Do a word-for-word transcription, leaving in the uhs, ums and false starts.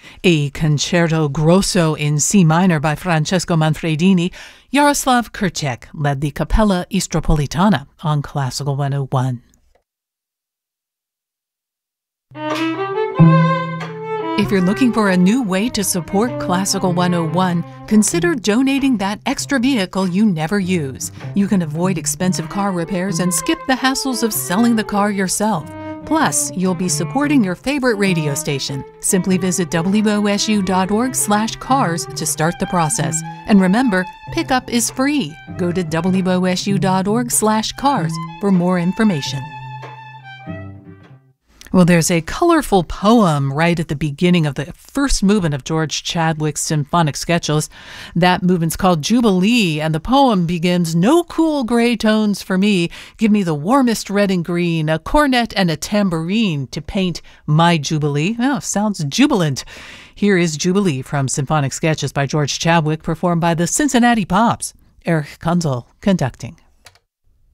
a Concerto Grosso in C minor by Francesco Manfredini, Jaroslav Kirchek led the Capella Istropolitana on Classical one oh one. If you're looking for a new way to support Classical one oh one, consider donating that extra vehicle you never use. You can avoid expensive car repairs and skip the hassles of selling the car yourself. Plus, you'll be supporting your favorite radio station. Simply visit W O S U dot org slash cars to start the process. And remember, pickup is free. Go to W O S U dot org slash cars for more information. Well, there's a colorful poem right at the beginning of the first movement of George Chadwick's symphonic sketches. That movement's called Jubilee, and the poem begins, "No cool gray tones for me. Give me the warmest red and green, a cornet and a tambourine to paint my Jubilee." Oh, sounds jubilant. Here is Jubilee from Symphonic Sketches by George Chadwick, performed by the Cincinnati Pops. Erich Kunzel conducting.